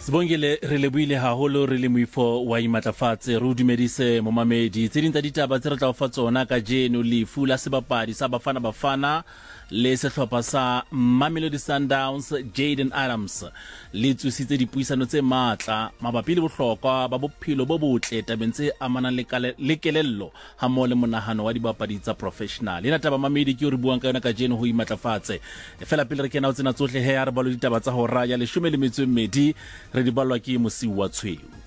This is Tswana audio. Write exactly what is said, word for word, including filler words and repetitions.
Sebongile re lebuile haholo re le moifo wa imatlafatse re dumedise momamedi tse ding tsa ditaba tse re tla o fa tsona ka jeno lefu la sebapadi sa Bafana Bafana le sehlopha sa Mamelodi Sundowns Jayden Adams le tsusitse dipuisano tse matla mabapi le bohlokwa ba bophelo bo botle tabeng tse amanang le kelello ha mo le monahano wa dibapadi tsa professional. Ena taba mamedi ke re buang ka yona ka jeno ho imatlafatse fela pele re kena o tsena tsohle he ya re balo ditaba tsa hora ya leshome le metso e mmedi re di balwa ke Mosiu wa Tshweu.